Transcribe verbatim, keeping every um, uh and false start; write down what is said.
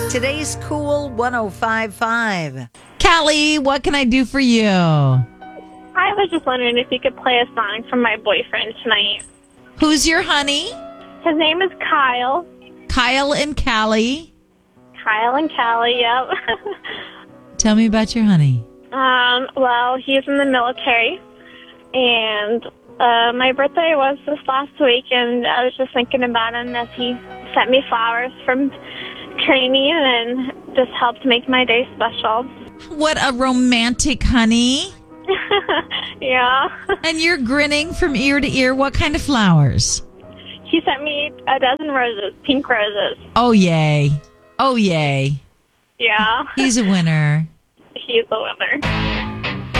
Today's Cool one oh five point five. Callie, what can I do for you? I was just wondering if you could play a song from my boyfriend tonight. Who's your honey? His name is Kyle. Kyle and Callie. Kyle and Callie, yep. Tell me about your honey. um, well, he's in the military, and uh, my birthday was this last week, and I was just thinking about him as he sent me flowers from training and just helped make my day special. What a romantic honey. Yeah. And you're grinning from ear to ear. What kind of flowers? He sent me a dozen roses, pink roses. Oh, yay. Oh, yay. Yeah. He's a winner. He's a winner.